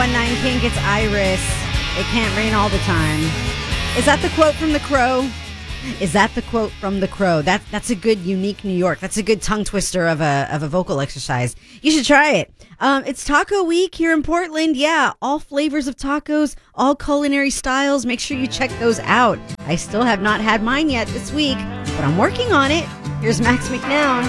1019 Kink, it's Iris. It can't rain all the time. Is that the quote from The Crow? Is that the quote from The Crow? That's a good unique New York. That's a good tongue twister of a vocal exercise. You should try it. It's Taco Week here in Portland. Yeah, all flavors of tacos, all culinary styles. Make sure you check those out. I still have not had mine yet this week, but I'm working on it. Here's Max McNown.